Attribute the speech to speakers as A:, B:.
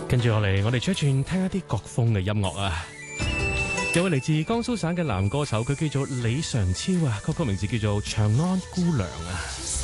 A: 跟住落嚟，我哋出一轉聽一啲國風嘅音樂啊！有位嚟自江蘇省嘅男歌手，佢叫做李常超啊，歌曲名字叫做《長安姑娘》啊。